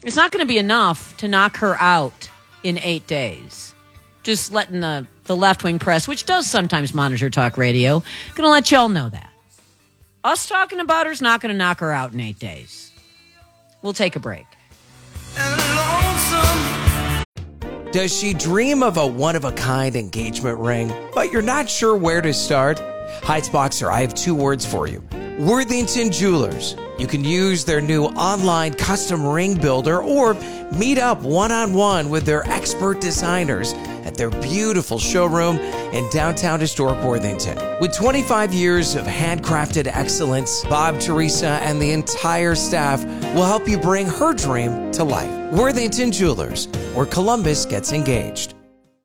It's not going to be enough to knock her out in 8 days. Just letting the left-wing press, which does sometimes monitor talk radio, going to let y'all know that. Us talking about her is not going to knock her out in 8 days. We'll take a break. Does she dream of a one-of-a-kind engagement ring, but you're not sure where to start? Heights I have 2 words for you. Worthington Jewelers. You can use their new online custom ring builder or meet up one-on-one with their expert designers at their beautiful showroom in downtown historic Worthington. With 25 years of handcrafted excellence, Bob, Teresa, and the entire staff will help you bring her dream to life. Worthington Jewelers, where Columbus gets engaged.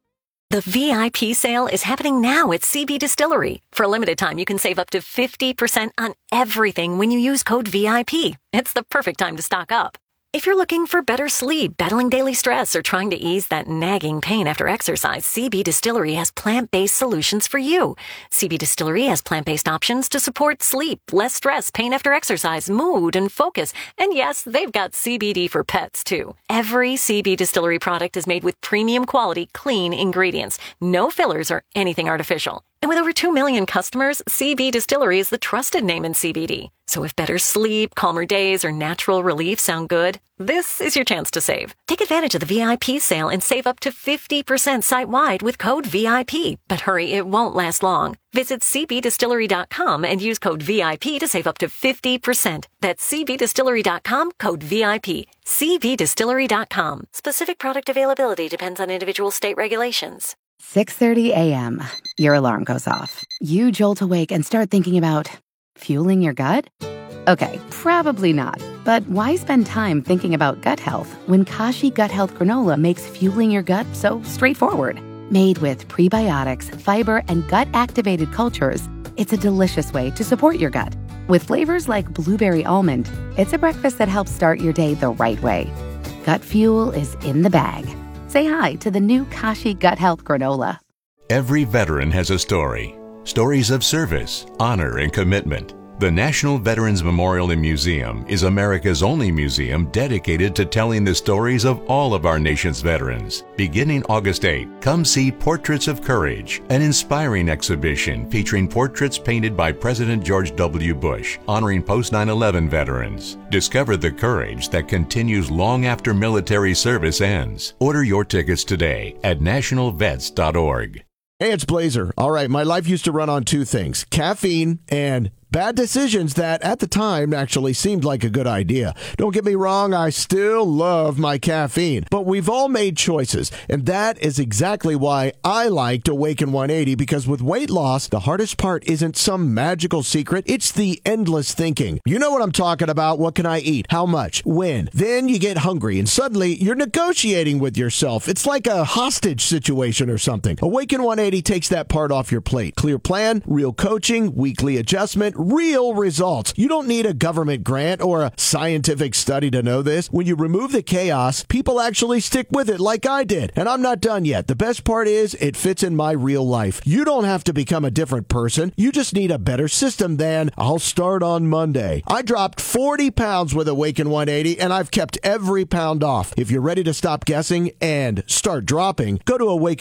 The VIP sale is happening now at CB Distillery. For a limited time, you can save up to 50% on everything when you use code VIP. It's the perfect time to stock up. If you're looking for better sleep, battling daily stress, or trying to ease that nagging pain after exercise, CB Distillery has plant-based solutions for you. CB Distillery has plant-based options to support sleep, less stress, pain after exercise, mood, and focus. And yes, they've got CBD for pets, too. Every CB Distillery product is made with premium quality, clean ingredients. No fillers or anything artificial. And with over 2 million customers, CB Distillery is the trusted name in CBD. So if better sleep, calmer days, or natural relief sound good, this is your chance to save. Take advantage of the VIP sale and save up to 50% site-wide with code VIP. But hurry, it won't last long. Visit cbdistillery.com and use code VIP to save up to 50%. That's cbdistillery.com, code VIP. cbdistillery.com. Specific product availability depends on individual state regulations. 6:30 a.m. Your alarm goes off. You jolt awake and start thinking about fueling your gut? Okay, probably not. But why spend time thinking about gut health when Kashi Gut Health Granola makes fueling your gut so straightforward? Made with prebiotics, fiber, and gut-activated cultures, it's a delicious way to support your gut. With flavors like blueberry almond, it's a breakfast that helps start your day the right way. Gut fuel is in the bag. Say hi to the new Kashi Gut Health Granola. Every veteran has a story. Stories of service, honor, and commitment. The National Veterans Memorial and Museum is America's only museum dedicated to telling the stories of all of our nation's veterans. Beginning August 8, come see Portraits of Courage, an inspiring exhibition featuring portraits painted by President George W. Bush, honoring post-9/11 veterans. Discover the courage that continues long after military service ends. Order your tickets today at nationalvets.org. Hey, it's Blazer. All right, my life used to run on 2 things, caffeine and bad decisions that at the time actually seemed like a good idea. Don't get me wrong, I still love my caffeine, but we've all made choices, and that is exactly why I liked Awaken 180, because with weight loss, the hardest part isn't some magical secret, it's the endless thinking. You know what I'm talking about. What can I eat? How much? When? Then you get hungry, and suddenly you're negotiating with yourself. It's like a hostage situation or something. Awaken 180 takes that part off your plate. Clear plan, real coaching, weekly adjustment, real results. You don't need a government grant or a scientific study to know this. When you remove the chaos, people actually stick with it like I did. And I'm not done yet. The best part is it fits in my real life. You don't have to become a different person. You just need a better system than I'll start on Monday. I dropped 40 pounds with Awaken 180 and I've kept every pound off. If you're ready to stop guessing and start dropping, go to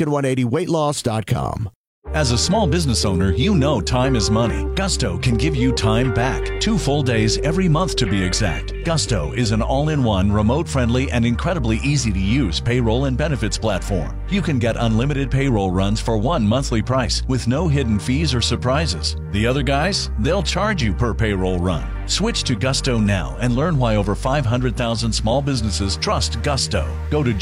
awaken180weightloss.com. As a small business owner, you know time is money. Gusto can give you time back. 2 full days every month to be exact. Gusto is an all-in-one, remote-friendly, and incredibly easy-to-use payroll and benefits platform. You can get unlimited payroll runs for one monthly price with no hidden fees or surprises. The other guys, they'll charge you per payroll run. Switch to Gusto now and learn why over 500,000 small businesses trust Gusto. Go to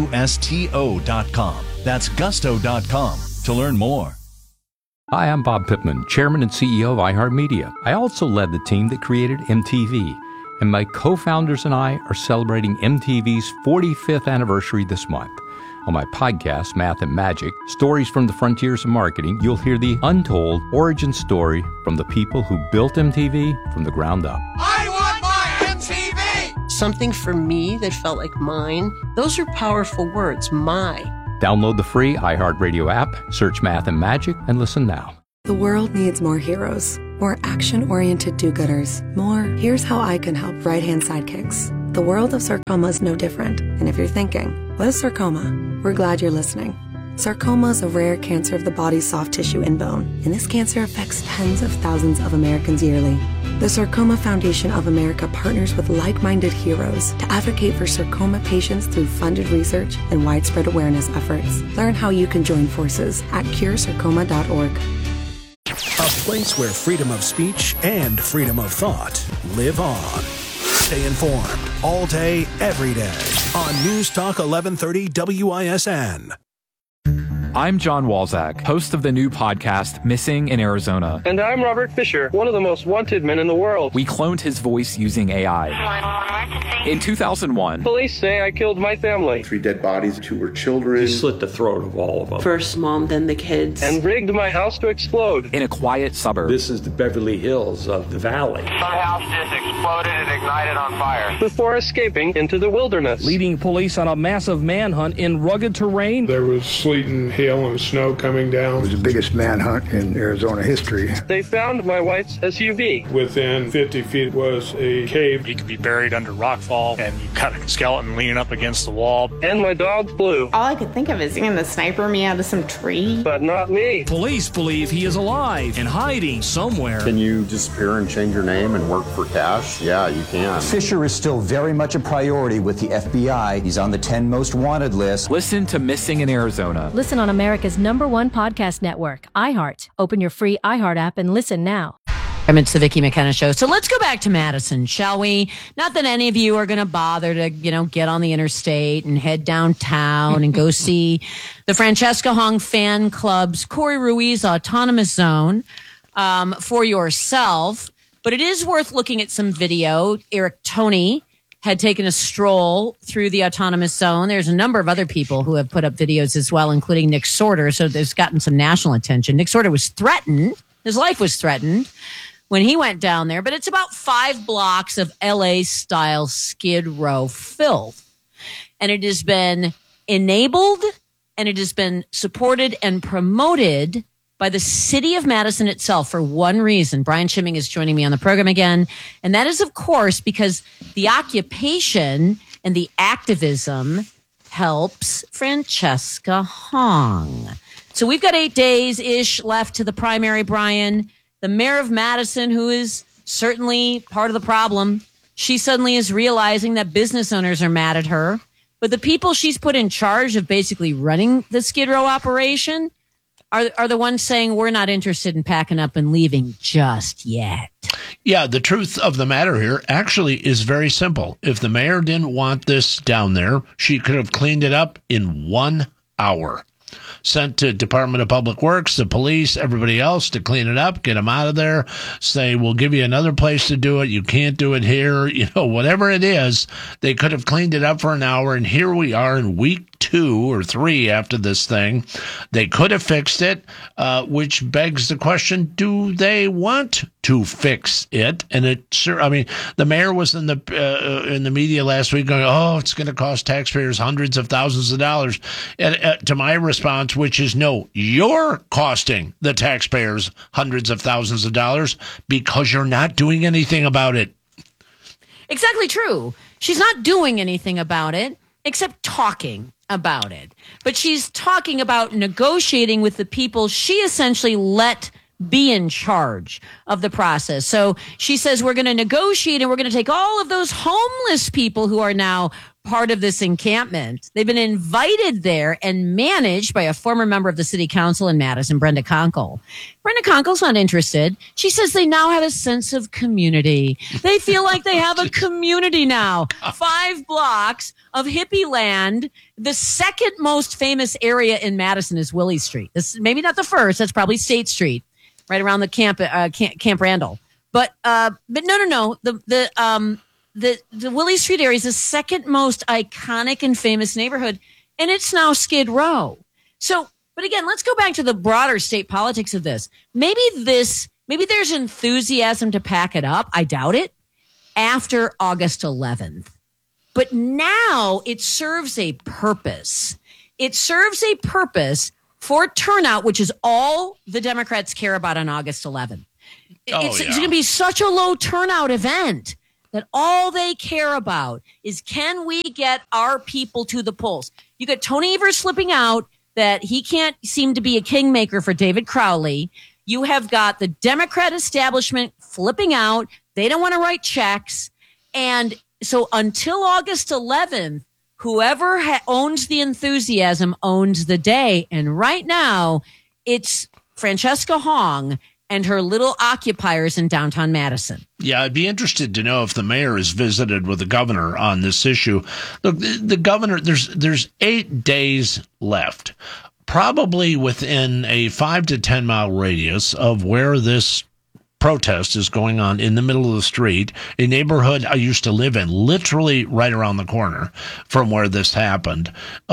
gusto.com. That's gusto.com to learn more. Hi, I'm Bob Pittman, Chairman and CEO of iHeartMedia. I also led the team that created MTV, and my co-founders and I are celebrating MTV's 45th anniversary this month. On my podcast, Math and Magic, Stories from the Frontiers of Marketing, you'll hear the untold origin story from the people who built MTV from the ground up. I want my MTV! Something for me that felt like mine. Those are powerful words, my. Download the free iHeartRadio app, search Math and Magic, and listen now. The world needs more heroes, more action-oriented do-gooders, more here's how I can help right-hand sidekicks. The world of sarcoma is no different. And if you're thinking, what is sarcoma? We're glad you're listening. Sarcoma is a rare cancer of the body's soft tissue and bone, and this cancer affects tens of thousands of Americans yearly. The Sarcoma Foundation of America partners with like-minded heroes to advocate for sarcoma patients through funded research and widespread awareness efforts. Learn how you can join forces at curesarcoma.org. A place where freedom of speech and freedom of thought live on. Stay informed all day, every day on News Talk 1130 WISN. I'm John Walzak, host of the new podcast, Missing in Arizona. And I'm Robert Fisher, one of the most wanted men in the world. We cloned his voice using AI. In 2001, police say I killed my family. 3 dead bodies, 2 were children. He slit the throat of all of them. First mom, then the kids. And rigged my house to explode. In a quiet suburb. This is the Beverly Hills of the valley. Some house just exploded and ignited on fire. Before escaping into the wilderness. Leading police on a massive manhunt in rugged terrain. There was sleet and hail and snow coming down. It was the biggest manhunt in Arizona history. They found my wife's SUV. Within 50 feet was a cave. He could be buried under rockfall, and you got a skeleton leaning up against the wall. And my dog Blue. All I could think of is seeing the sniper me out of some tree. But not me. Police believe he is alive and hiding somewhere. Can you disappear and change your name and work for cash? Yeah, you can. Fisher is still very much a priority with the FBI. He's on the 10 most wanted list. Listen to Missing in Arizona. Listen on America's #1 podcast network, iHeart. Open your free iHeart app and listen now. It's the Vicki McKenna Show. So let's go back to Madison, shall we? Not that any of you are going to bother to, get on the interstate and head downtown and go see the Francesca Hong fan club's Corey Ruiz Autonomous Zone for yourself. But it is worth looking at some video. Eric Toney had taken a stroll through the Autonomous Zone. There's a number of other people who have put up videos as well, including Nick Sorter. So there's gotten some national attention. Nick Sorter was threatened. His life was threatened when he went down there. But it's about 5 blocks of LA-style Skid Row filth. And it has been enabled and it has been supported and promoted by the city of Madison itself for one reason. Brian Chimming is joining me on the program again. And that is, of course, because the occupation and the activism helps Francesca Hong. So we've got 8 days-ish left to the primary, Brian. The mayor of Madison, who is certainly part of the problem, she suddenly is realizing that business owners are mad at her. But the people she's put in charge of basically running the Skid Row operation are the ones saying we're not interested in packing up and leaving just yet. Yeah, the truth of the matter here actually is very simple. If the mayor didn't want this down there, she could have cleaned it up in 1 hour. Sent to Department of Public Works, the police, everybody else to clean it up, get them out of there, say, we'll give you another place to do it. You can't do it here. Whatever it is, they could have cleaned it up for an hour. And here we are in week 2 or 3 after this thing. They could have fixed it, which begs the question, do they want to fix it? And the mayor was in the media last week going, oh, it's going to cost taxpayers hundreds of thousands of dollars. And to my response, which is no, you're costing the taxpayers hundreds of thousands of dollars because you're not doing anything about it. Exactly true. She's not doing anything about it except talking about it. But she's talking about negotiating with the people she essentially let be in charge of the process. So she says, we're going to negotiate and we're going to take all of those homeless people who are now part of this encampment. They've been invited there and managed by a former member of the city council in Madison, Brenda Conkle. Brenda Conkle's not interested. She says they now have a sense of community. They feel like they have a community now. 5 blocks of hippie land. The second most famous area in Madison is Willie Street. This maybe not the first. That's probably State Street, right around the Camp Randall. But no. The Willie Street area is the second most iconic and famous neighborhood, and it's now Skid Row. So, but again, let's go back to the broader state politics of this. Maybe there's enthusiasm to pack it up. I doubt it. After August 11th. But now it serves a purpose. It serves a purpose for turnout, which is all the Democrats care about on August 11th. It's going to be such a low turnout event. that all they care about is, can we get our people to the polls? You got Tony Evers slipping out that he can't seem to be a kingmaker for David Crowley. You have got the Democrat establishment flipping out. They don't want to write checks. And so until August 11th, whoever owns the enthusiasm owns the day. And right now, it's Francesca Hong and her little occupiers in downtown Madison. Yeah, I'd be interested to know if the mayor has visited with the governor on this issue. Look, the governor, there's 8 days left, probably within a 5 to 10 mile radius of where this protest is going on, in the middle of the street, a neighborhood I used to live in, literally right around the corner from where this happened.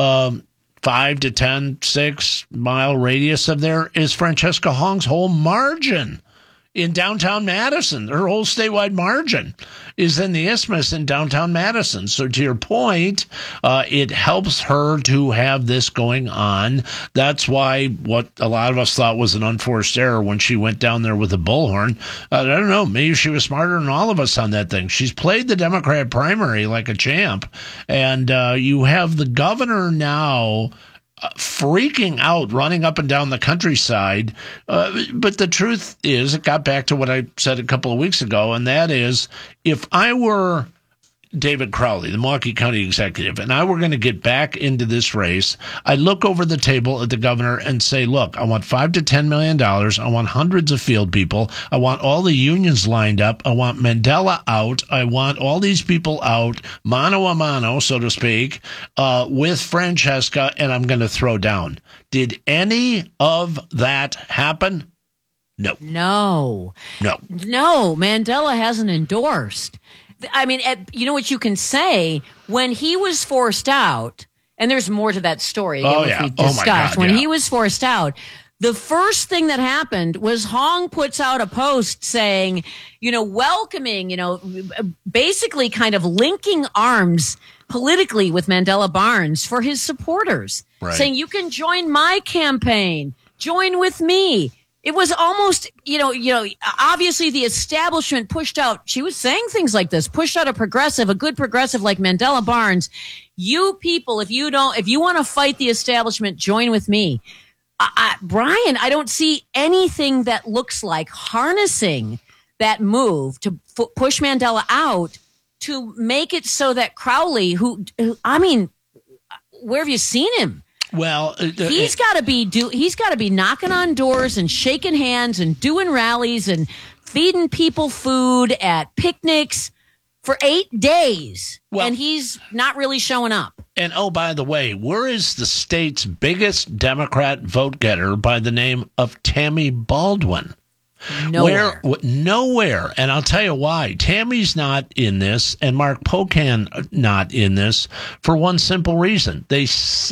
5 to 10, 6 mile radius of there is Francesca Hong's whole margin in downtown Madison. Her whole statewide margin is in the Isthmus in downtown Madison. So to your point, it helps her to have this going on. That's why what a lot of us thought was an unforced error when she went down there with the bullhorn. I don't know. Maybe she was smarter than all of us on that thing. She's played the Democrat primary like a champ. And you have the governor now freaking out, running up and down the countryside. But the truth is, it got back to what I said a couple of weeks ago, and that is, if I were David Crowley, the Milwaukee County executive, and I were going to get back into this race, I'd look over the table at the governor and say, look, I want $5 to $10 million. I want hundreds of field people. I want all the unions lined up. I want Mandela out. I want all these people out, mano a mano, so to speak, with Francesca, and I'm going to throw down. Did any of that happen? No. No. Mandela hasn't endorsed. I mean, you know what you can say? When he was forced out, and there's more to that story, which we discussed. When he was forced out, the first thing that happened was Hong puts out a post saying, welcoming, basically kind of linking arms politically with Mandela Barnes for his supporters, saying, you can join my campaign, join with me. It was almost, obviously the establishment pushed out, she was saying things like this, pushed out a good progressive like Mandela Barnes. You people, if you want to fight the establishment, join with me. Brian, I don't see anything that looks like harnessing that move to push Mandela out to make it so that Crowley, where have you seen him? Well, he's got to be knocking on doors and shaking hands and doing rallies and feeding people food at picnics for 8 days, and he's not really showing up. And by the way, where is the state's biggest Democrat vote getter by the name of Tammy Baldwin? Nowhere. Nowhere. And I'll tell you why. Tammy's not in this, and Mark Pocan not in this, for one simple reason. They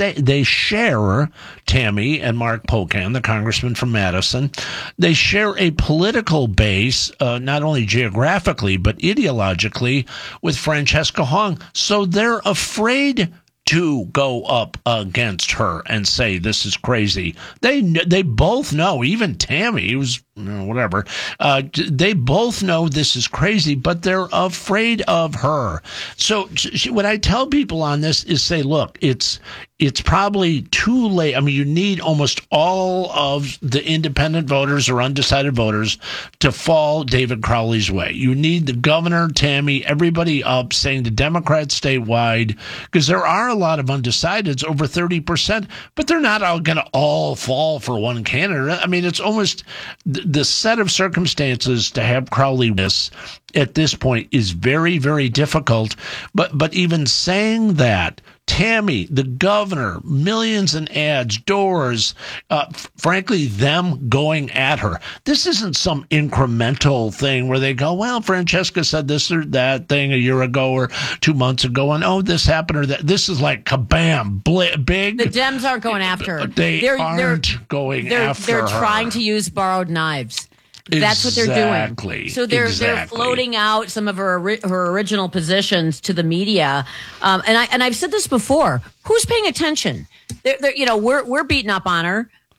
share, Tammy and Mark Pocan, the congressman from Madison, they share a political base, not only geographically, but ideologically, with Francesca Hong. So they're afraid to go up against her and say this is crazy. They both know, even Tammy, who's whatever, they both know this is crazy, but they're afraid of her. So what I tell people on this is say, look, it's probably too late. I mean, you need almost all of the independent voters or undecided voters to fall David Crowley's way. You need the governor, Tammy, everybody up saying the Democrats statewide, because there are a lot of undecideds, over 30%, but they're not all going to all fall for one candidate. I mean, it's almost the set of circumstances to have Crowley miss at this point is very, very difficult. But even saying that, Tammy, the governor, millions in ads, doors, frankly, them going at her. This isn't some incremental thing where they go, well, Francesca said this or that thing a year ago or 2 months ago, and this happened or that. This is like kabam, big. The Dems aren't going after her. They're going after her. They're trying to use borrowed knives. That's what they're doing. So they're floating out some of her original positions to the media. And I've said this before. Who's paying attention? We're beating up on her.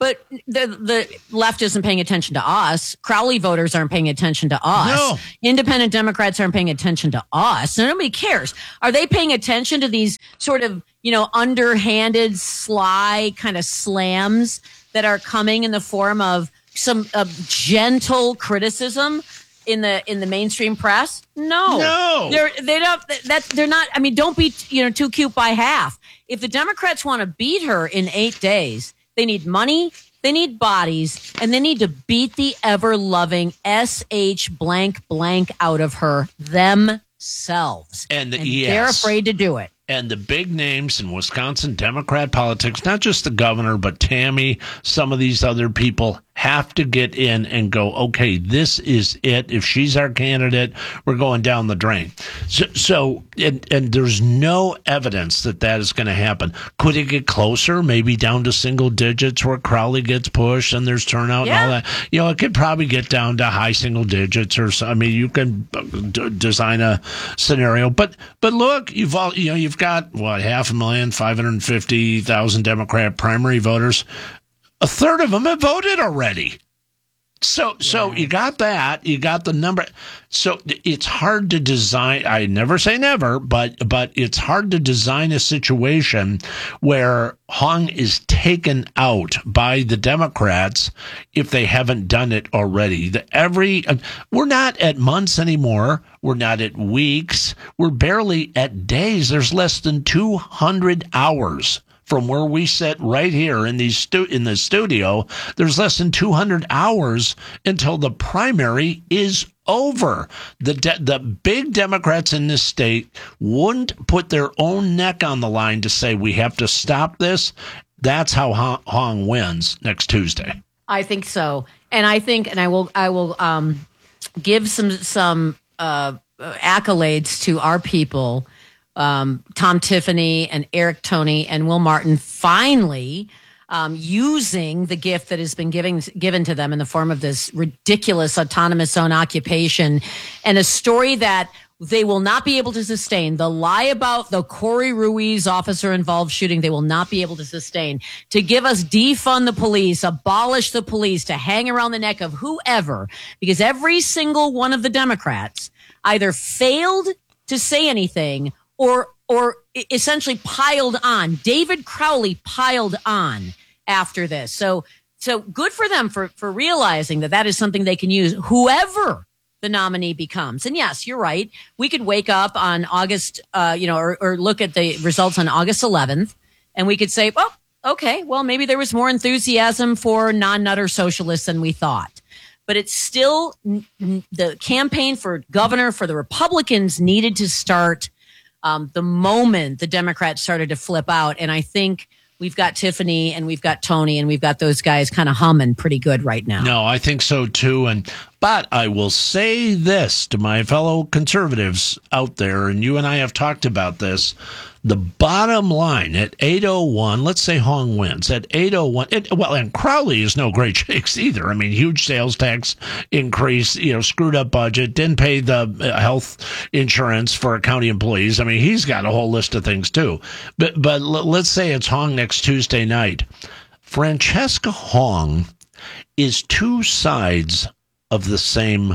But the left isn't paying attention to us. Crowley voters aren't paying attention to us. No. Independent Democrats aren't paying attention to us. So nobody cares. Are they paying attention to these sort of, underhanded, sly kind of slams that are coming in the form of some gentle criticism in the mainstream press? No. They're not. I mean, don't be too cute by half. If the Democrats want to beat her in 8 days, they need money, they need bodies, and they need to beat the ever-loving SH blank blank out of her themselves. And they're afraid to do it. And the big names in Wisconsin Democrat politics, not just the governor, but Tammy, some of these other people have to get in and go, okay, this is it. If she's our candidate, we're going down the drain. So there's no evidence that is going to happen. Could it get closer, maybe down to single digits where Crowley ggets pushed and there's turnout and all that? It could probably get down to high single digits or so. I mean, you can design a scenario. But look, you've got, 500,000, 550,000 Democrat primary voters. A third of them have voted already. So you got that. You got the number. So it's hard to design. I never say never, but it's hard to design a situation where Hong is taken out by the Democrats if they haven't done it already. We're not at months anymore. We're not at weeks. We're barely at days. There's less than 200 hours. From where we sit right here in the studio, there's less than 200 hours until the primary is over. The big Democrats in this state wouldn't put their own neck on the line to say we have to stop this. That's how Hong wins next Tuesday. I think so, and I will give some accolades to our people. Tom Tiffany and Eric Toney and Will Martin finally using the gift that has been given to them in the form of this ridiculous autonomous zone occupation and a story that they will not be able to sustain. The lie about the Corey Ruiz officer-involved shooting, they will not be able to sustain. To give us defund the police, abolish the police, to hang around the neck of whoever, because every single one of the Democrats either failed to say anything or essentially piled on. David Crowley piled on after this. So good for them for realizing that is something they can use, whoever the nominee becomes. And yes, you're right. We could wake up on August, or look at the results on August 11th, and we could say, oh, okay, well, maybe there was more enthusiasm for non-nutter socialists than we thought. But it's still, the campaign for governor for the Republicans needed to start the moment the Democrats started to flip out. And I think we've got Tiffany and we've got Tony and we've got those guys kind of humming pretty good right now. No, I think so too. But I will say this to my fellow conservatives out there, and you and I have talked about this. The bottom line at 8:01, let's say Hong wins at 8:01. And Crowley is no great shakes either. I mean, huge sales tax increase, screwed up budget, didn't pay the health insurance for county employees. I mean, he's got a whole list of things too. But let's say it's Hong next Tuesday night. Francesca Hong is two sides of the same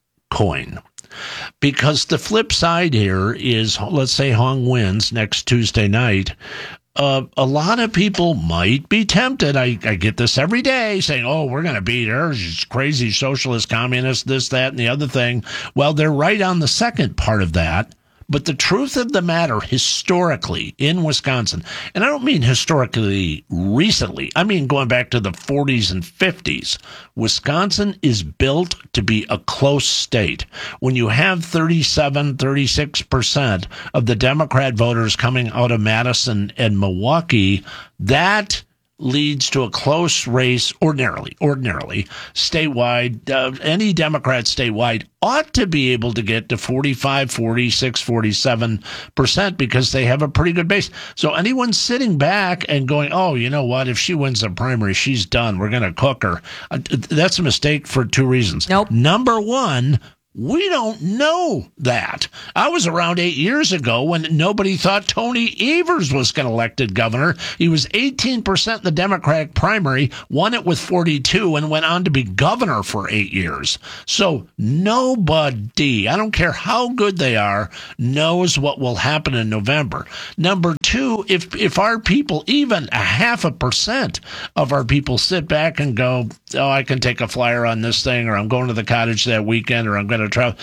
coin. Because the flip side here is, let's say Hong wins next Tuesday night. A lot of people might be tempted. I get this every day saying, oh, we're going to beat her. She's crazy socialist, communist, this, that, and the other thing. Well, they're right on the second part of that. But the truth of the matter, historically in Wisconsin, and I don't mean historically recently, I mean going back to the 40s and 50s, Wisconsin is built to be a close state. When you have 36% of the Democrat voters coming out of Madison and Milwaukee, that leads to a close race ordinarily statewide. Any Democrat statewide ought to be able to get to 45, 46, 47% because they have a pretty good base. So anyone sitting back and going, oh, you know what, if she wins the primary, she's done, we're going to cook her. That's a mistake for two reasons. Nope. Number one, We don't know that. I was around 8 years ago when nobody thought Tony Evers was going to elected governor. He was 18% in the Democratic primary, won it with 42, and went on to be governor for 8 years. So nobody, I don't care how good they are, knows what will happen in November. Number two, if our people, even 0.5% of our people sit back and go, oh, I can take a flyer on this thing, or I'm going to the cottage that weekend, or I'm going to travel.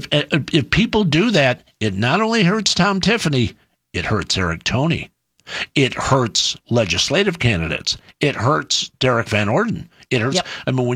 If people do that, it not only hurts Tom Tiffany, it hurts Eric Toney. It hurts legislative candidates. It hurts Derek Van Orden. It hurts. Yep. I mean,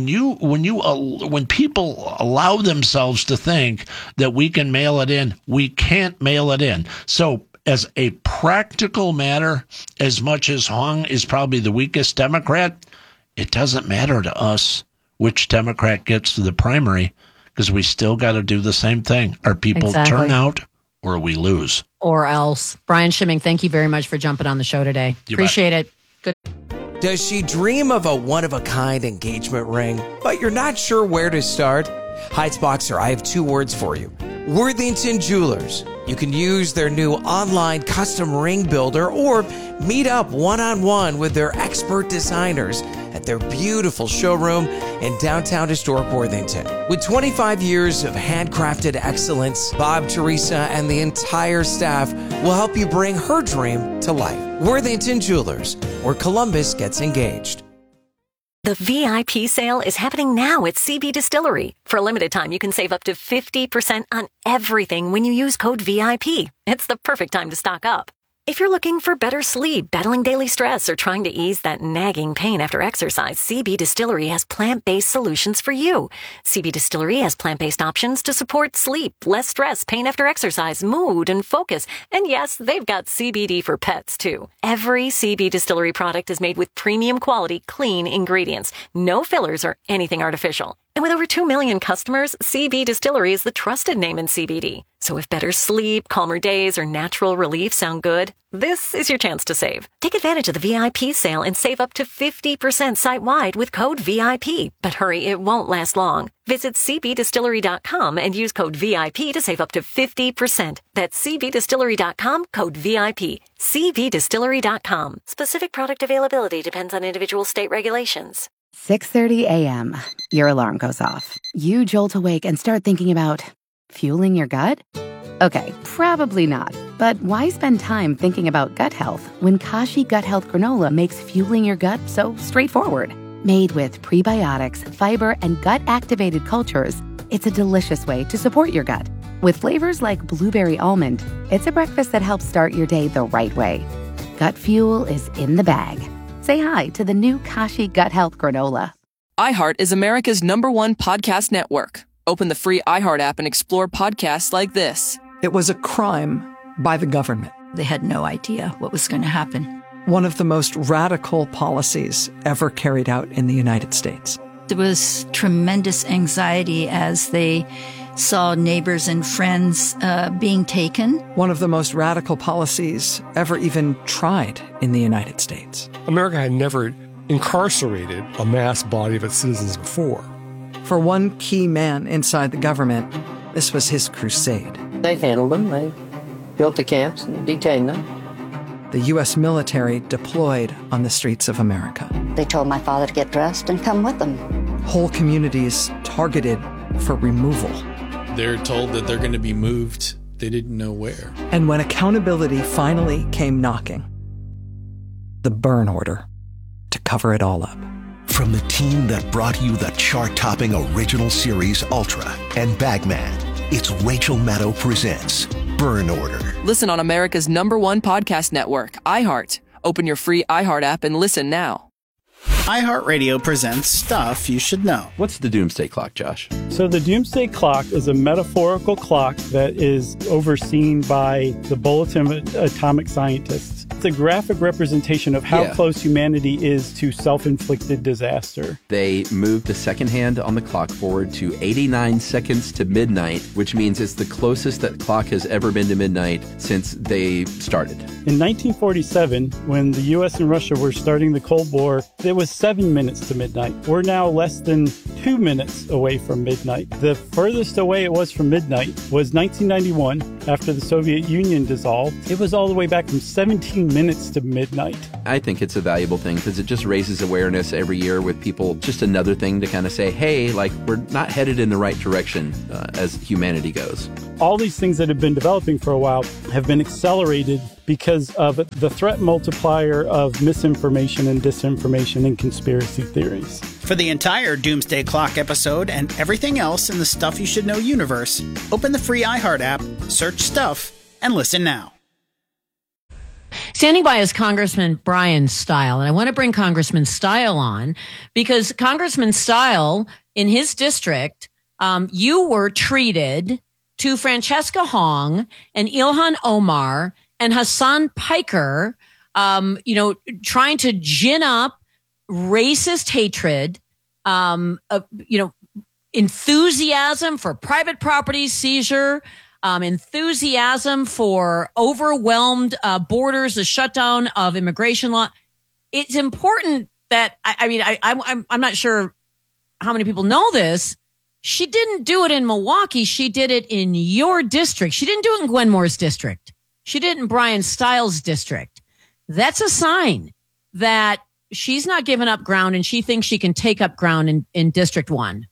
when people allow themselves to think that we can mail it in, we can't mail it in. So, as a practical matter, as much as Hong is probably the weakest Democrat, it doesn't matter to us which Democrat gets to the primary, because we still got to do the same thing. Our people turn out or we lose. Or else. Brian Schimming, thank you very much for jumping on the show today. Appreciate it. Good. Does she dream of a one-of-a-kind engagement ring, but you're not sure where to start? Heights Boxer, I have 2 words for you. Worthington Jewelers. You can use their new online custom ring builder or meet up one-on-one with their expert designers at their beautiful showroom in downtown historic Worthington. With 25 years of handcrafted excellence, Bob, Teresa, and the entire staff will help you bring her dream to life. Worthington Jewelers, where Columbus gets engaged. The VIP sale is happening now at CB Distillery. For a limited time, you can save up to 50% on everything when you use code VIP. It's the perfect time to stock up. If you're looking for better sleep, battling daily stress, or trying to ease that nagging pain after exercise, CB Distillery has plant-based solutions for you. CB Distillery has plant-based options to support sleep, less stress, pain after exercise, mood, and focus. And yes, they've got CBD for pets, too. Every CB Distillery product is made with premium quality, clean ingredients. No fillers or anything artificial. And with over 2 million customers, CB Distillery is the trusted name in CBD. So if better sleep, calmer days, or natural relief sound good, this is your chance to save. Take advantage of the VIP sale and save up to 50% site-wide with code VIP. But hurry, it won't last long. Visit cbdistillery.com and use code VIP to save up to 50%. That's cbdistillery.com, code VIP. cbdistillery.com. Specific product availability depends on individual state regulations. 6:30 a.m. Your alarm goes off. You jolt awake and start thinking about fueling your gut? Okay, probably not. But why spend time thinking about gut health when Kashi Gut Health Granola makes fueling your gut so straightforward? Made with prebiotics, fiber, and gut-activated cultures, it's a delicious way to support your gut. With flavors like blueberry almond, it's a breakfast that helps start your day the right way. Gut fuel is in the bag. Say hi to the new Kashi Gut Health Granola. iHeart is America's #1 podcast network. Open the free iHeart app and explore podcasts like this. It was a crime by the government. They had no idea what was going to happen. One of the most radical policies ever carried out in the United States. There was tremendous anxiety as they saw neighbors and friends being taken. One of the most radical policies ever even tried in the United States. America had never incarcerated a mass body of its citizens before. For one key man inside the government, this was his crusade. They handled them. They built the camps and detained them. The U.S. military deployed on the streets of America. They told my father to get dressed and come with them. Whole communities targeted for removal. They're told that they're going to be moved. They didn't know where. And when accountability finally came knocking, the burn order to cover it all up. From the team that brought you the chart-topping original series Ultra and Bagman, it's Rachel Maddow presents Burn Order. Listen on America's #1 podcast network, iHeart. Open your free iHeart app and listen now. iHeartRadio presents Stuff You Should Know. What's the Doomsday Clock, Josh? So the Doomsday Clock is a metaphorical clock that is overseen by the Bulletin of Atomic Scientists. It's a graphic representation of how close humanity is to self-inflicted disaster. They moved the second hand on the clock forward to 89 seconds to midnight, which means it's the closest that clock has ever been to midnight since they started. In 1947, when the U.S. and Russia were starting the Cold War, it was 7 minutes to midnight. We're now less than 2 minutes away from midnight. The furthest away it was from midnight was 1991, after the Soviet Union dissolved. It was all the way back from 17 minutes to midnight. I think it's a valuable thing because it just raises awareness every year with people. Just another thing to kind of say, hey, like, we're not headed in the right direction as humanity goes. All these things that have been developing for a while have been accelerated because of the threat multiplier of misinformation and disinformation and conspiracy theories. For the entire Doomsday Clock episode and everything else in the Stuff You Should Know universe, open the free iHeart app, search Stuff, and listen now. Standing by is Congressman Brian Stile, and I want to bring Congressman Stile on because Congressman Stile, in his district, you were treated to Francesca Hong and Ilhan Omar and Hassan Piker, trying to gin up racist hatred, enthusiasm for private property seizure, enthusiasm for overwhelmed borders, the shutdown of immigration law. It's important that, I'm not sure how many people know this. She didn't do it in Milwaukee. She did it in your district. She didn't do it in Gwen Moore's district. She did it in Brian Stiles' district. That's a sign that she's not giving up ground and she thinks she can take up ground in District 1.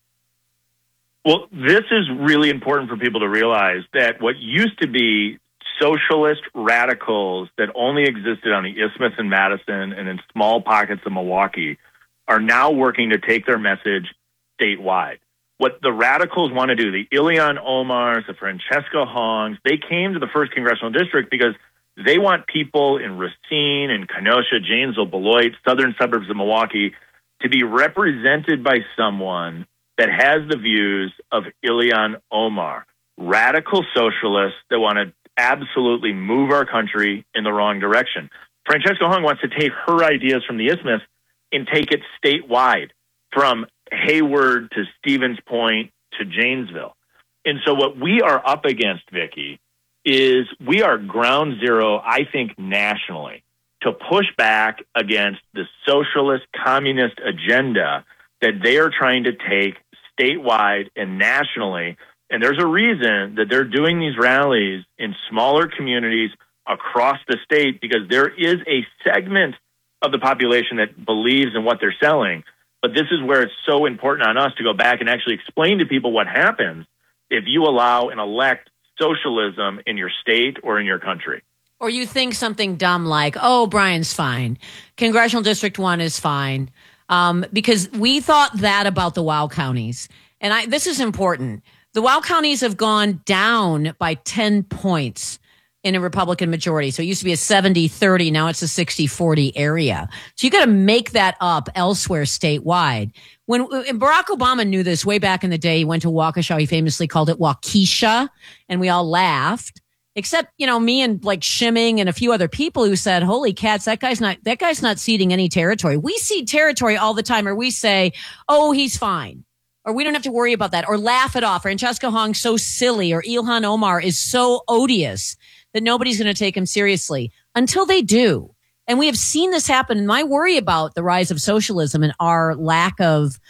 Well, this is really important for people to realize that what used to be socialist radicals that only existed on the Isthmus and Madison and in small pockets of Milwaukee are now working to take their message statewide. What the radicals want to do, the Ilhan Omars, the Francesca Hongs, they came to the 1st Congressional District because they want people in Racine and Kenosha, Janesville, Beloit, southern suburbs of Milwaukee to be represented by someone that has the views of Ilhan Omar, radical socialists that want to absolutely move our country in the wrong direction. Francesca Hong wants to take her ideas from the Isthmus and take it statewide, from Hayward to Stevens Point to Janesville. And so what we are up against, Vicki, is we are ground zero, I think, nationally, to push back against the socialist communist agenda that they are trying to take statewide and nationally. And there's a reason that they're doing these rallies in smaller communities across the state, because there is a segment of the population that believes in what they're selling. But this is where it's so important on us to go back and actually explain to people what happens if you allow and elect socialism in your state or in your country. Or you think something dumb like, oh, Brian's fine. Congressional District 1 is fine. Because we thought that about the WOW counties. And this is important. The WOW counties have gone down by 10 points in a Republican majority. So it used to be a 70-30. Now it's a 60-40 area. So you got to make that up elsewhere statewide. When Barack Obama knew this way back in the day, he went to Waukesha. He famously called it Waukesha, and we all laughed. Except, me and like Shimming and a few other people who said, holy cats, that guy's not ceding any territory. We cede territory all the time, or we say, oh, he's fine. Or we don't have to worry about that, or laugh it off. Francesca Hong's so silly, or Ilhan Omar is so odious that nobody's going to take him seriously until they do. And we have seen this happen. And my worry about the rise of socialism and our lack of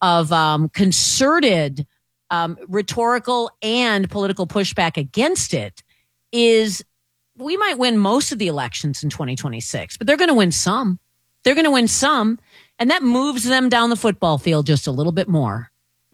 concerted rhetorical and political pushback against it is we might win most of the elections in 2026, but they're going to win some. They're going to win some, and that moves them down the football field just a little bit more.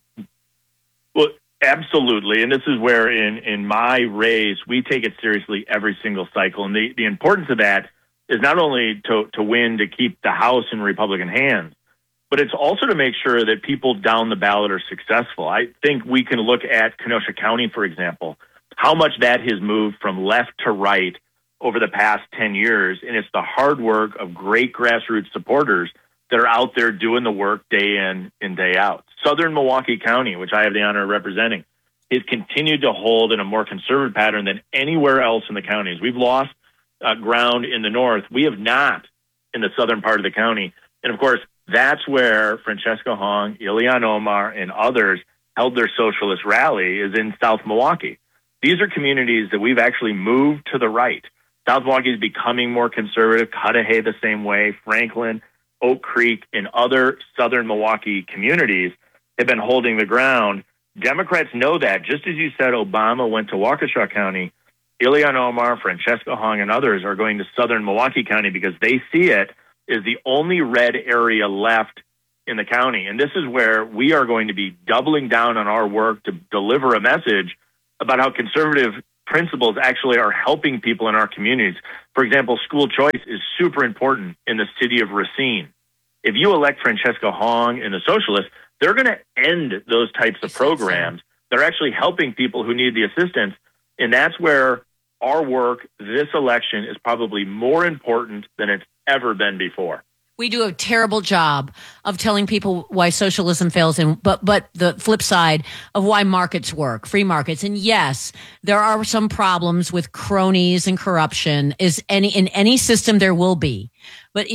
Well, absolutely. And this is where in my race, we take it seriously every single cycle. And the importance of that is not only to win, to keep the House in Republican hands, but it's also to make sure that people down the ballot are successful. I think we can look at Kenosha County, for example, how much that has moved from left to right over the past 10 years. And it's the hard work of great grassroots supporters that are out there doing the work day in and day out. Southern Milwaukee County, which I have the honor of representing, has continued to hold in a more conservative pattern than anywhere else in the counties. We've lost ground in the north. We have not in the southern part of the county. And of course, that's where Francesca Hong, Ilhan Omar, and others held their socialist rally, is in South Milwaukee. These are communities that we've actually moved to the right. South Milwaukee is becoming more conservative, Cudahy the same way, Franklin, Oak Creek, and other southern Milwaukee communities. have been holding the ground. Democrats know that. Just as you said, Obama went to Waukesha County, Ilhan Omar, Francesca Hong, and others are going to southern Milwaukee County because they see it as the only red area left in the county. And this is where we are going to be doubling down on our work to deliver a message about how conservative principles actually are helping people in our communities. For example, school choice is super important in the city of Racine. If you elect Francesca Hong and the socialists, they're going to end those types of programs. They're actually helping people who need the assistance. And that's where our work this election is probably more important than it's ever been before. We do a terrible job of telling people why socialism fails, but the flip side of why markets work, free markets. And yes, there are some problems with cronies and corruption. In any system there will be, but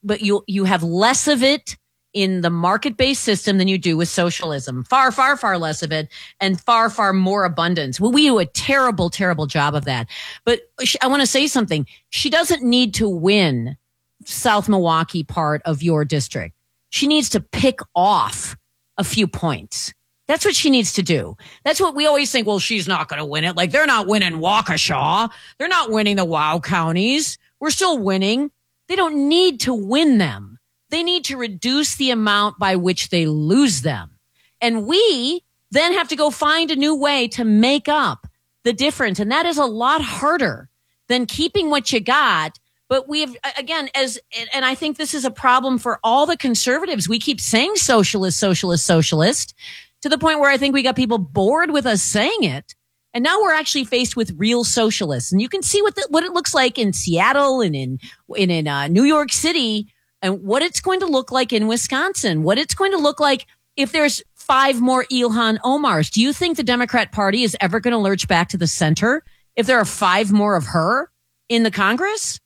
you have less of it in the market-based system than you do with socialism. Far, far, far less of it, and far, far more abundance. Well, we do a terrible, terrible job of that. But I want to say something. She doesn't need to win South Milwaukee part of your district. She needs to pick off a few points. That's what she needs to do. That's what we always think, well, she's not going to win it. Like, they're not winning Waukesha. They're not winning the WOW counties. We're still winning. They don't need to win them. They need to reduce the amount by which they lose them. And we then have to go find a new way to make up the difference. And that is a lot harder than keeping what you got. But we've, again, and I think this is a problem for all the conservatives. We keep saying socialist, socialist, socialist, to the point where I think we got people bored with us saying it. And now we're actually faced with real socialists. And you can see what it looks like in Seattle and in New York City, and what it's going to look like in Wisconsin, what it's going to look like if there's 5 more Ilhan Omars. Do you think the Democrat Party is ever going to lurch back to the center if there are 5 more of her in the Congress?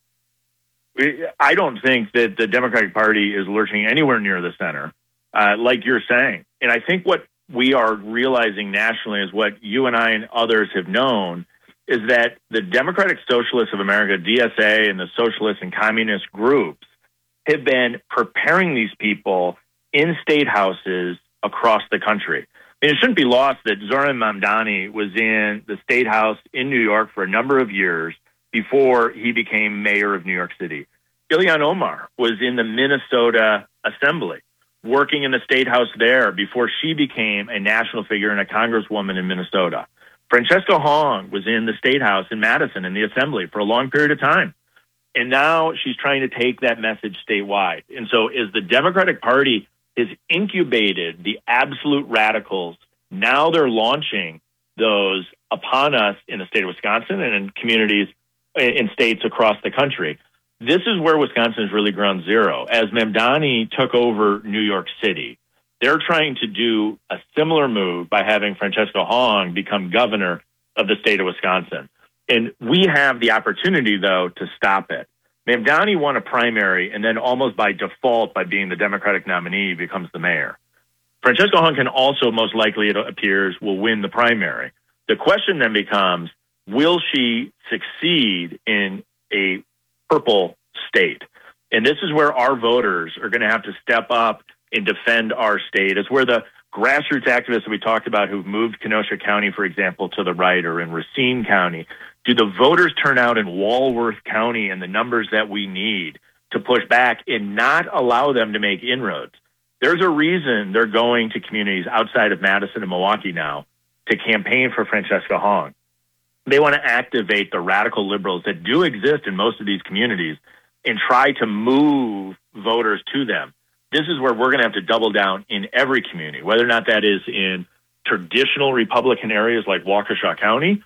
I don't think that the Democratic Party is lurching anywhere near the center, like you're saying. And I think what we are realizing nationally is what you and I and others have known is that the Democratic Socialists of America, DSA, and the socialist and communist groups have been preparing these people in state houses across the country. I mean, it shouldn't be lost that Zoran Mamdani was in the state house in New York for a number of years before he became mayor of New York City. Ilhan Omar was in the Minnesota Assembly, working in the state house there before she became a national figure and a congresswoman in Minnesota. Francesca Hong was in the state house in Madison in the Assembly for a long period of time. And now she's trying to take that message statewide. And so as the Democratic Party has incubated the absolute radicals, now they're launching those upon us in the state of Wisconsin and in communities in states across the country. This is where Wisconsin is really ground zero. As Mamdani took over New York City, they're trying to do a similar move by having Francesca Hong become governor of the state of Wisconsin. And we have the opportunity, though, to stop it. Mamdani won a primary, and then almost by default, by being the Democratic nominee, becomes the mayor. Francesca Hong can also, most likely, it appears, will win the primary. The question then becomes, will she succeed in a purple state? And this is where our voters are going to have to step up and defend our state. It's where the grassroots activists that we talked about who've moved Kenosha County, for example, to the right, or in Racine County, do the voters turn out in Walworth County in the numbers that we need to push back and not allow them to make inroads? There's a reason they're going to communities outside of Madison and Milwaukee now to campaign for Francesca Hong. They want to activate the radical liberals that do exist in most of these communities and try to move voters to them. This is where we're going to have to double down in every community, whether or not that is in traditional Republican areas like Waukesha County,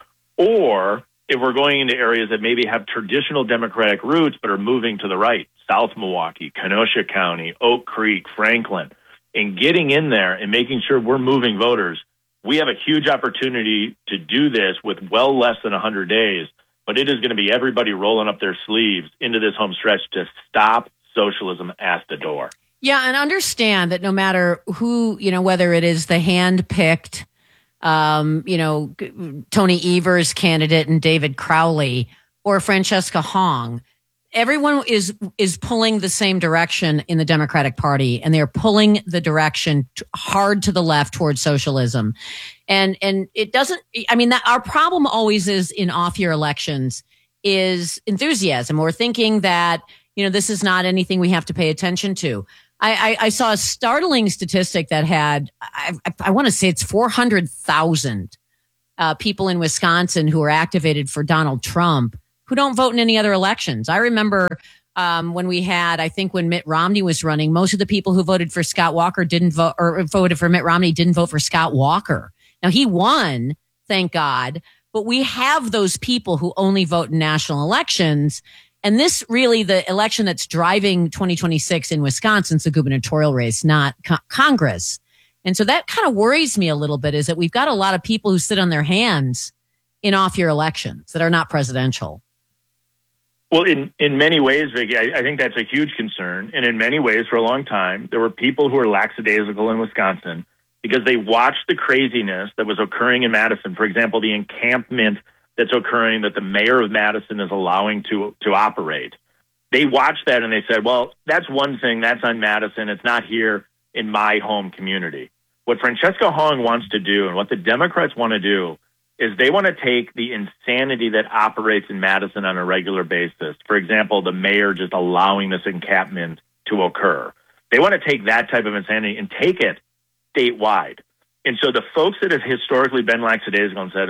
or if we're going into areas that maybe have traditional Democratic roots but are moving to the right, South Milwaukee, Kenosha County, Oak Creek, Franklin, and getting in there and making sure we're moving voters. We have a huge opportunity to do this with well less than 100 days, but it is going to be everybody rolling up their sleeves into this home stretch to stop socialism at the door. Yeah, and understand that no matter who, whether it is the hand-picked, Tony Evers candidate and David Crowley or Francesca Hong, everyone is pulling the same direction in the Democratic Party, and they're pulling the direction hard to the left towards socialism. And it doesn't, I mean, that our problem always is in off-year elections is enthusiasm. We're thinking that, this is not anything we have to pay attention to. I saw a startling statistic that had, I want to say it's 400,000 people in Wisconsin who are activated for Donald Trump who don't vote in any other elections. I remember when Mitt Romney was running, most of the people who voted for Scott Walker didn't vote, or voted for Mitt Romney didn't vote for Scott Walker. Now, he won, thank God, but we have those people who only vote in national elections. And this really, the election that's driving 2026 in Wisconsin is the gubernatorial race, not Congress. And so that kind of worries me a little bit, is that we've got a lot of people who sit on their hands in off-year elections that are not presidential. Well, in many ways, Vicki, I think that's a huge concern. And in many ways, for a long time, there were people who were lackadaisical in Wisconsin because they watched the craziness that was occurring in Madison. For example, the encampment that's occurring that the mayor of Madison is allowing to operate. They watched that and they said, well, that's one thing. That's on Madison. It's not here in my home community. What Francesca Hong wants to do and what the Democrats want to do is they want to take the insanity that operates in Madison on a regular basis. For example, the mayor just allowing this encampment to occur. They want to take that type of insanity and take it statewide. And so the folks that have historically been lackadaisical and said,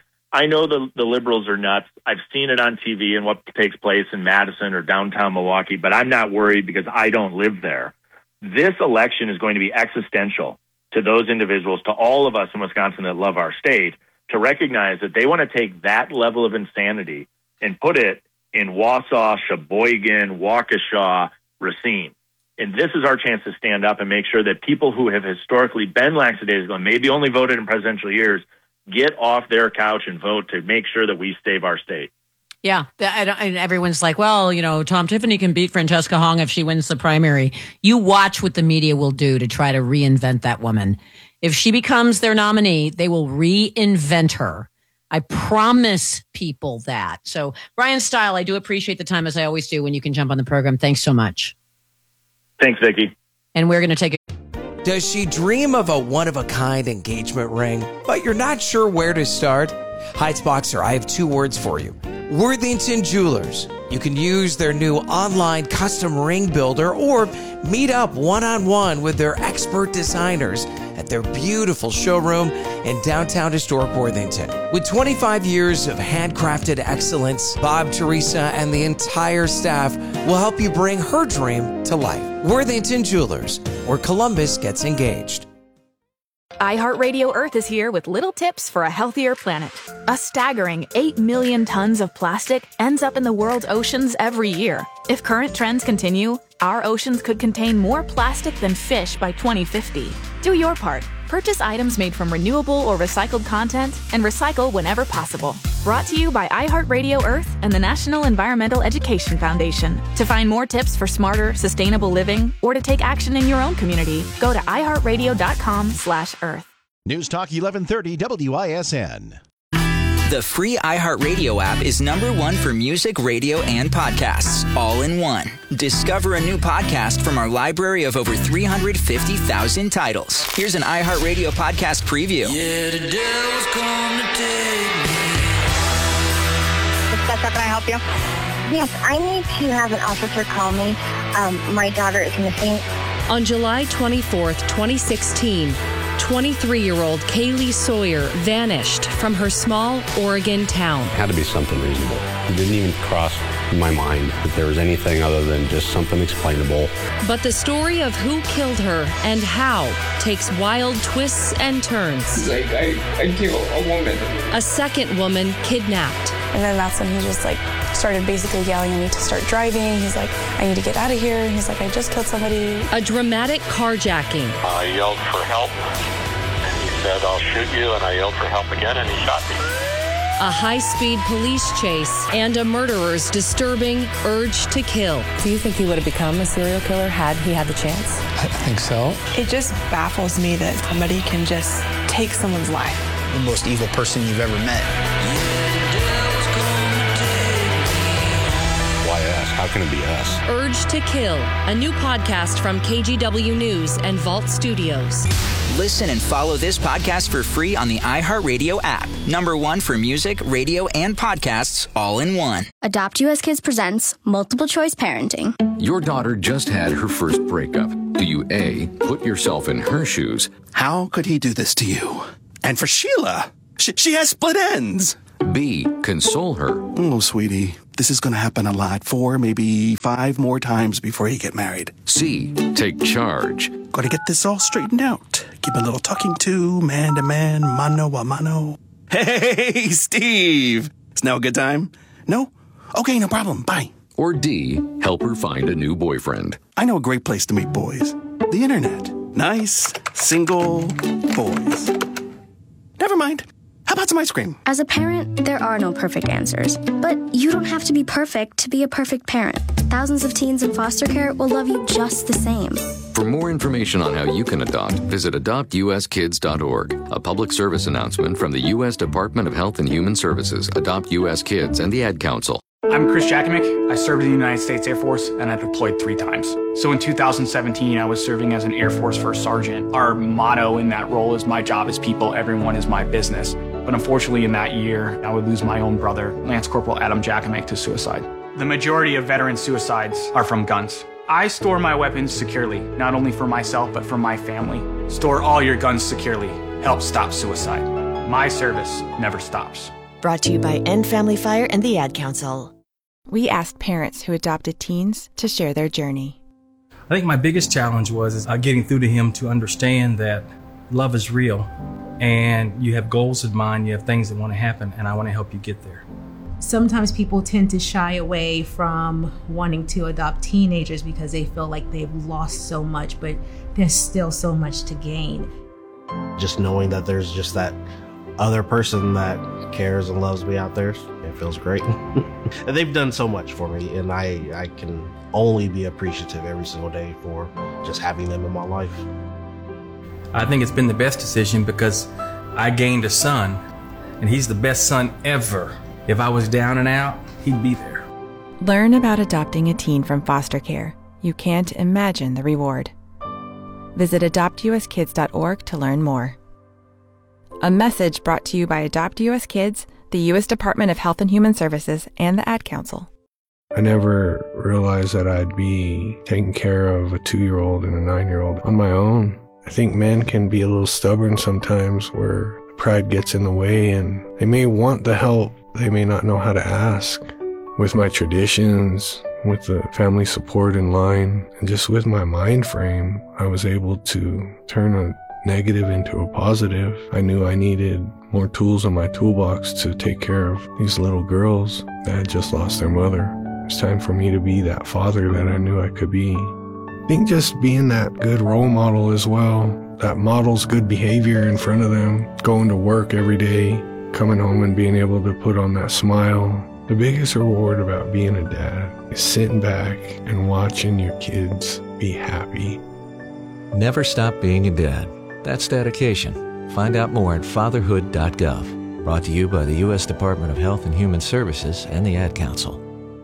I know the liberals are nuts. I've seen it on TV and what takes place in Madison or downtown Milwaukee, but I'm not worried because I don't live there. This election is going to be existential to those individuals, to all of us in Wisconsin that love our state, to recognize that they want to take that level of insanity and put it in Wausau, Sheboygan, Waukesha, Racine. And this is our chance to stand up and make sure that people who have historically been lackadaisical and maybe only voted in presidential years get off their couch and vote to make sure that we save our state. Yeah. And everyone's like, well, Tom Tiffany can beat Francesca Hong if she wins the primary. You watch what the media will do to try to reinvent that woman. If she becomes their nominee, they will reinvent her. I promise people that. So, Brian Stile, I do appreciate the time, as I always do, when you can jump on the program. Thanks so much. Thanks, Vicki. And we're going to take a... Does she dream of a one-of-a-kind engagement ring, but you're not sure where to start? Heights Boxer, I have two words for you. Worthington Jewelers. You can use their new online custom ring builder or meet up one-on-one with their expert designers at their beautiful showroom in downtown historic Worthington. With 25 years of handcrafted excellence, Bob, Teresa, and the entire staff will help you bring her dream to life. Worthington Jewelers, where Columbus gets engaged. iHeartRadio Earth is here with little tips for a healthier planet. A staggering 8 million tons of plastic ends up in the world's oceans every year. If current trends continue, our oceans could contain more plastic than fish by 2050. Do your part. Purchase items made from renewable or recycled content and recycle whenever possible. Brought to you by iHeartRadio Earth and the National Environmental Education Foundation. To find more tips for smarter, sustainable living or to take action in your own community, go to iHeartRadio.com/Earth. News Talk 1130 WISN. The free iHeartRadio app is #1 for music, radio, and podcasts, all in one. Discover a new podcast from our library of over 350,000 titles. Here's an iHeartRadio podcast preview. Yeah, the devil's come to take me. Can I help you? Yes, I need to have an officer call me. My daughter is missing. On July 24th, 2016, 23-year-old Kaylee Sawyer vanished from her small Oregon town. It had to be something reasonable. It didn't even cross my mind that there was anything other than just something explainable. But the story of who killed her and how takes wild twists and turns. He's like, I killed a woman. A second woman kidnapped. And then that's when he just started basically yelling at me to start driving. He's like, I need to get out of here. He's like, I just killed somebody. A dramatic carjacking. I yelled for help, and he said, I'll shoot you, and I yelled for help again, and he shot me. A high-speed police chase and a murderer's disturbing urge to kill. Do you think he would have become a serial killer had he had the chance? I think so. It just baffles me that somebody can just take someone's life. The most evil person you've ever met. Why ask? how can it be us? Urge to Kill, a new podcast from KGW News and Vault Studios. Listen and follow this podcast for free on the iHeartRadio app. #1 for music, radio, and podcasts all in one. Adopt US Kids presents Multiple Choice Parenting. Your daughter just had her first breakup. Do you A, put yourself in her shoes? How could he do this to you? And for Sheila, she has split ends. B, console her. Oh, sweetie, this is going to happen a lot. 4, maybe 5 more times before you get married. C, take charge. Got to get this all straightened out. Give a little talking to, man to man, mano a mano. Hey, Steve! Is now a good time? No? Okay, no problem. Bye. Or D, help her find a new boyfriend. I know a great place to meet boys. The internet. Nice, single boys. Never mind. How about some ice cream? As a parent, there are no perfect answers. But you don't have to be perfect to be a perfect parent. Thousands of teens in foster care will love you just the same. For more information on how you can adopt, visit adoptuskids.org. A public service announcement from the U.S. Department of Health and Human Services, Adopt U.S. Kids, and the Ad Council. I'm Chris Jakomick. I served in the United States Air Force, and I deployed 3 times. So in 2017, I was serving as an Air Force First Sergeant. Our motto in that role is, my job is people, everyone is my business. But unfortunately, in that year, I would lose my own brother, Lance Corporal Adam Jakomick, to suicide. The majority of veteran suicides are from guns. I store my weapons securely, not only for myself, but for my family. Store all your guns securely. Help stop suicide. My service never stops. Brought to you by End Family Fire and the Ad Council. We asked parents who adopted teens to share their journey. I think my biggest challenge was getting through to him to understand that love is real and you have goals in mind, you have things that want to happen, and I want to help you get there. Sometimes people tend to shy away from wanting to adopt teenagers because they feel like they've lost so much, but there's still so much to gain. Just knowing that there's just that other person that cares and loves me out there, it feels great. And they've done so much for me, and I can only be appreciative every single day for just having them in my life. I think it's been the best decision because I gained a son, and he's the best son ever. If I was down and out, he'd be there. Learn about adopting a teen from foster care. You can't imagine the reward. Visit adoptuskids.org to learn more. A message brought to you by Adopt U.S. Kids, the U.S. Department of Health and Human Services, and the Ad Council. I never realized that I'd be taking care of a 2-year-old and a 9-year-old on my own. I think men can be a little stubborn sometimes where pride gets in the way and they may want the help, they may not know how to ask. With my traditions, with the family support in line, and just with my mind frame, I was able to turn a negative into a positive. I knew I needed more tools in my toolbox to take care of these little girls that had just lost their mother. It's time for me to be that father that I knew I could be. I think just being that good role model as well, that models good behavior in front of them, going to work every day, coming home and being able to put on that smile. The biggest reward about being a dad is sitting back and watching your kids be happy. Never stop being a dad. That's dedication. Find out more at fatherhood.gov. Brought to you by the U.S. Department of Health and Human Services and the Ad Council.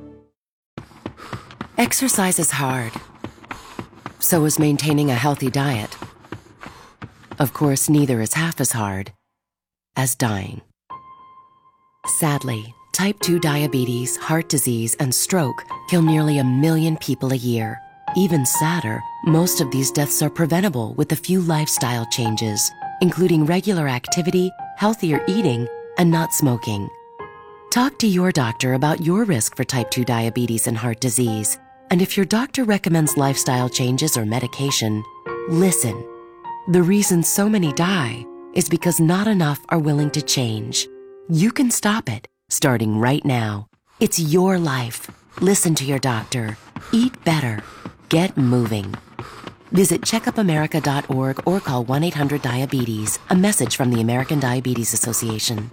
Exercise is hard. So is maintaining a healthy diet. Of course, neither is half as hard as dying. Sadly, type 2 diabetes, heart disease, and stroke kill nearly 1 million people a year. Even sadder, most of these deaths are preventable with a few lifestyle changes, including regular activity, healthier eating, and not smoking. Talk to your doctor about your risk for type 2 diabetes and heart disease. And if your doctor recommends lifestyle changes or medication, listen. The reason so many die is because not enough are willing to change. You can stop it, starting right now. It's your life. Listen to your doctor. Eat better. Get moving. Visit checkupamerica.org or call 1-800-DIABETES. A message from the American Diabetes Association.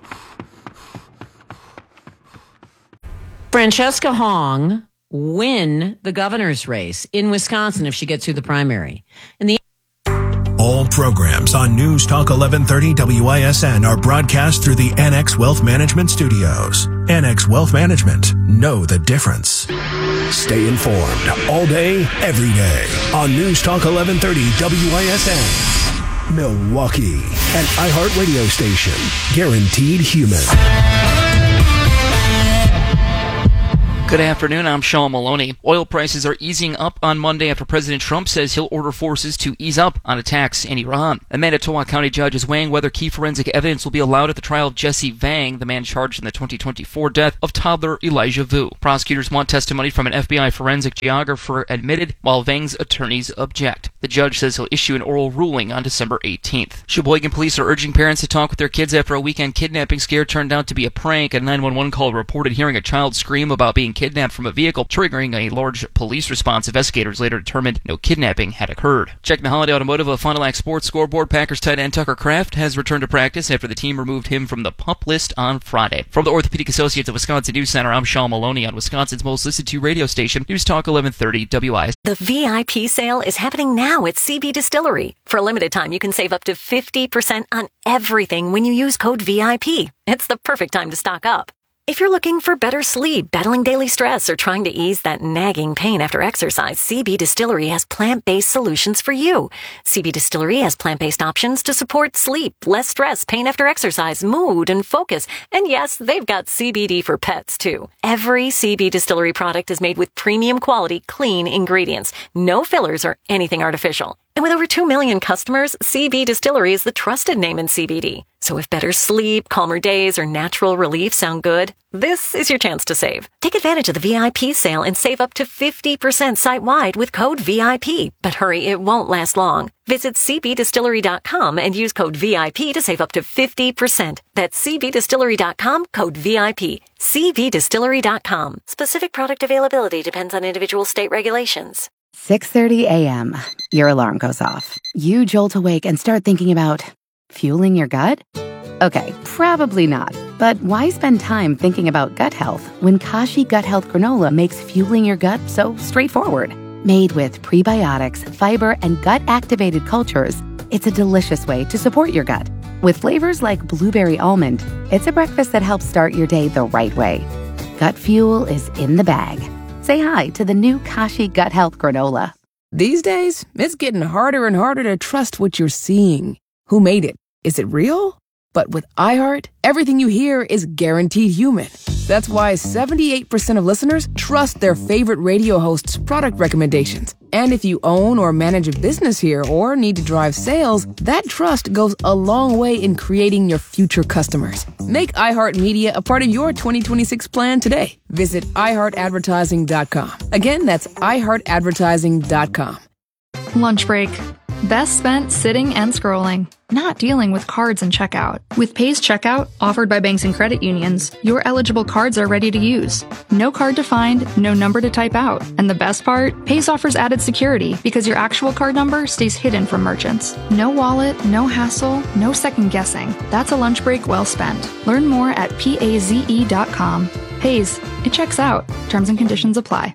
Francesca Hong win the governor's race in Wisconsin if she gets through the primary. And the All programs on News Talk 1130 WISN are broadcast through the Annex Wealth Management Studios. Annex Wealth Management. Know the difference. Stay informed all day, every day on News Talk 1130 WISN. Milwaukee, an iHeart radio station. Guaranteed human. Good afternoon, I'm Sean Maloney. Oil prices are easing up on Monday after President Trump says he'll order forces to ease up on attacks in Iran. A Manitowoc County judge is weighing whether key forensic evidence will be allowed at the trial of Jesse Vang, the man charged in the 2024 death of toddler Elijah Vu. Prosecutors want testimony from an FBI forensic geographer admitted, while Vang's attorneys object. The judge says he'll issue an oral ruling on December 18th. Sheboygan police are urging parents to talk with their kids after a weekend kidnapping scare turned out to be a prank. A 911 call reported hearing a child scream about being kidnapped from a vehicle, triggering a large police response. Investigators later determined no kidnapping had occurred. Checking the Holiday Automotive of Fond du Lac Sports scoreboard, Packers tight end Tucker Kraft has returned to practice after the team removed him from the PUP list on Friday. From the Orthopedic Associates of Wisconsin News Center, I'm Sean Maloney on Wisconsin's most listened to radio station, News Talk 1130 WIS. The VIP sale is happening now at CB Distillery. For a limited time, you can save up to 50% on everything when you use code VIP. It's the perfect time to stock up. If you're looking for better sleep, battling daily stress, or trying to ease that nagging pain after exercise, CB Distillery has plant-based solutions for you. CB Distillery has plant-based options to support sleep, less stress, pain after exercise, mood, and focus. And yes, they've got CBD for pets, too. Every CB Distillery product is made with premium quality, clean ingredients. No fillers or anything artificial. And with over 2 million customers, CB Distillery is the trusted name in CBD. So if better sleep, calmer days, or natural relief sound good, this is your chance to save. Take advantage of the VIP sale and save up to 50% site-wide with code VIP. But hurry, it won't last long. Visit cbdistillery.com and use code VIP to save up to 50%. That's cbdistillery.com, code VIP. cbdistillery.com. Specific product availability depends on individual state regulations. 6:30 a.m. Your alarm goes off. You jolt awake and start thinking about fueling your gut? Okay, probably not. But why spend time thinking about gut health when Kashi Gut Health Granola makes fueling your gut so straightforward? Made with prebiotics, fiber, and gut-activated cultures, it's a delicious way to support your gut. With flavors like blueberry almond, it's a breakfast that helps start your day the right way. Gut fuel is in the bag. Say hi to the new Kashi Gut Health Granola. These days, it's getting harder and harder to trust what you're seeing. Who made it? Is it real? But with iHeart, everything you hear is guaranteed human. That's why 78% of listeners trust their favorite radio host's product recommendations. And if you own or manage a business here or need to drive sales, that trust goes a long way in creating your future customers. Make iHeartMedia a part of your 2026 plan today. Visit iHeartAdvertising.com. Again, that's iHeartAdvertising.com. Lunch break. Best spent sitting and scrolling, not dealing with cards and checkout. With Pays Checkout, offered by banks and credit unions, your eligible cards are ready to use. No card to find, no number to type out. And the best part? Pays offers added security because your actual card number stays hidden from merchants. No wallet, no hassle, no second guessing. That's a lunch break well spent. Learn more at PAZE.com. Pays, it checks out. Terms and conditions apply.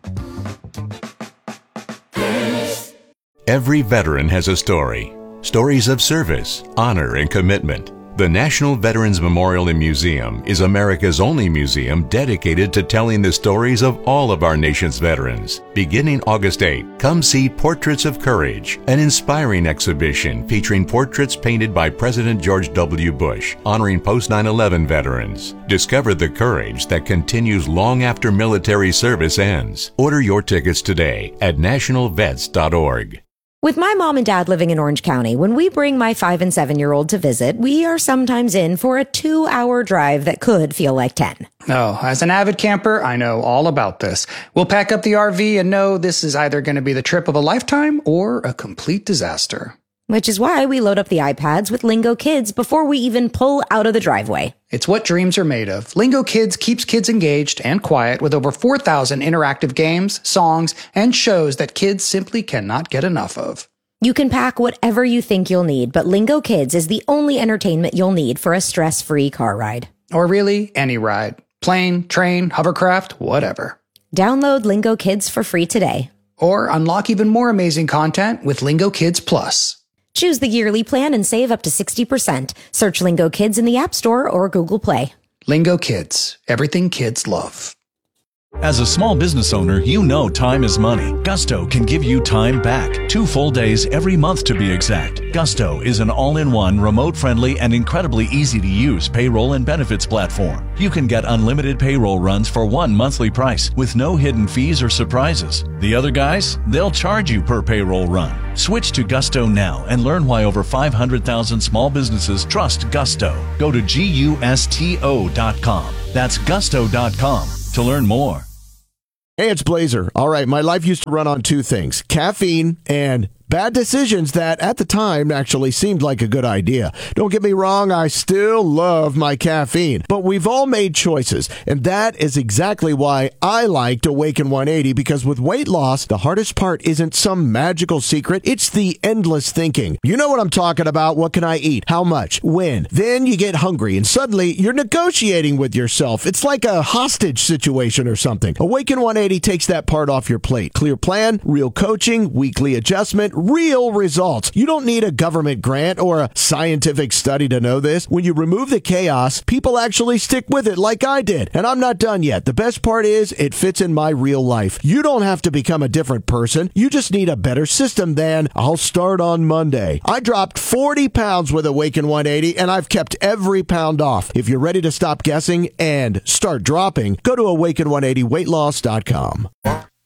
Every veteran has a story. Stories of service, honor, and commitment. The National Veterans Memorial and Museum is America's only museum dedicated to telling the stories of all of our nation's veterans. Beginning August 8, come see Portraits of Courage, an inspiring exhibition featuring portraits painted by President George W. Bush, honoring post-9/11 veterans. Discover the courage that continues long after military service ends. Order your tickets today at nationalvets.org. With my mom and dad living in Orange County, when we bring my 5 and 7-year-old to visit, we are sometimes in for a 2-hour drive that could feel like 10. Oh, as an avid camper, I know all about this. We'll pack up the RV and know this is either going to be the trip of a lifetime or a complete disaster. Which is why we load up the iPads with Lingo Kids before we even pull out of the driveway. It's what dreams are made of. Lingo Kids keeps kids engaged and quiet with over 4,000 interactive games, songs, and shows that kids simply cannot get enough of. You can pack whatever you think you'll need, but Lingo Kids is the only entertainment you'll need for a stress-free car ride. Or really, any ride. Plane, train, hovercraft, whatever. Download Lingo Kids for free today. Or unlock even more amazing content with Lingo Kids Plus. Choose the yearly plan and save up to 60%. Search Lingo Kids in the App Store or Google Play. Lingo Kids. Everything kids love. As a small business owner, you know time is money. Gusto can give you time back. 2 full days every month to be exact. Gusto is an all-in-one, remote-friendly, and incredibly easy-to-use payroll and benefits platform. You can get unlimited payroll runs for one monthly price with no hidden fees or surprises. The other guys, they'll charge you per payroll run. Switch to Gusto now and learn why over 500,000 small businesses trust Gusto. Go to GUSTO.com. That's Gusto.com to learn more. Hey, it's Blazer. All right, my life used to run on 2 things, caffeine and bad decisions that at the time actually seemed like a good idea. Don't get me wrong, I still love my caffeine, but we've all made choices, and that is exactly why I liked Awaken 180, because with weight loss, the hardest part isn't some magical secret, it's the endless thinking. You know what I'm talking about. What can I eat? How much? When? Then you get hungry, and suddenly you're negotiating with yourself. It's like a hostage situation or something. Awaken 180 takes that part off your plate. Clear plan, real coaching, weekly adjustment, real results. You don't need a government grant or a scientific study to know this. When you remove the chaos, people actually stick with it like I did. And I'm not done yet. The best part is it fits in my real life. You don't have to become a different person. You just need a better system than I'll start on Monday. I dropped 40 pounds with Awaken 180 and I've kept every pound off. If you're ready to stop guessing and start dropping, go to awaken180weightloss.com.